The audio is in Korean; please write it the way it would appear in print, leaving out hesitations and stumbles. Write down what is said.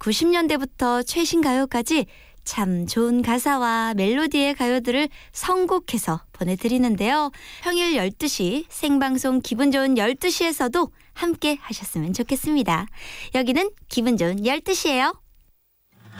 90년대부터 최신 가요까지 참 좋은 가사와 멜로디의 가요들을 선곡해서 보내드리는데요. 평일 12시 생방송 기분 좋은 12시에서도 함께 하셨으면 좋겠습니다. 여기는 기분 좋은 12시예요.